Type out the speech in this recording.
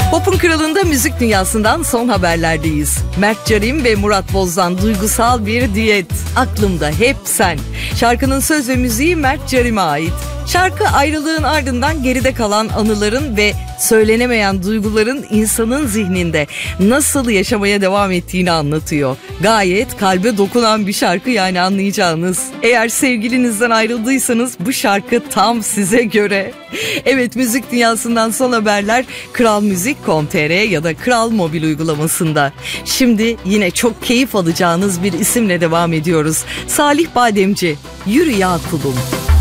Pop'un kralında müzik dünyasından son haberlerdeyiz. Mert Carim ve Murat Boz'dan duygusal bir diyet. Aklımda hep sen. Şarkının söz ve müziği Mert Carim'e ait. Şarkı ayrılığın ardından geride kalan anıların ve söylenemeyen duyguların insanın zihninde nasıl yaşamaya devam ettiğini anlatıyor. Gayet kalbe dokunan bir şarkı, yani anlayacağınız. Eğer sevgilinizden ayrıldıysanız bu şarkı tam size göre. Evet, müzik dünyasından son haberler kralmuzik.com.tr ya da Kral Mobil uygulamasında. Şimdi yine çok keyif alacağınız bir isimle devam ediyoruz. Salih Bademci, Yürü Ya Kulum.